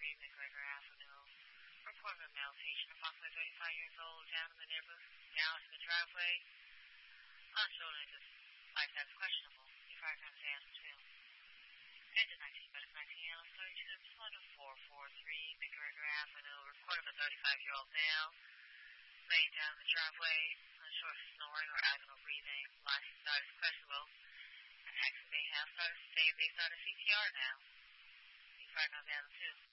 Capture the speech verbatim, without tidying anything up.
three McGregor Avenue. Report of a male patient, approximately thirty-five years old, down in the neighborhood, down in the driveway. Unshielding just like that's questionable. He five times the answer too. And in nineteen, but it's nineteen L thirty-two, one four four three McGregor Avenue. Report of a thirty-five-year-old male laying down in the driveway, unsure if snoring or abdominal breathing. Life status questionable. An accident may have started. Say they started C P R now. He five times the answer too.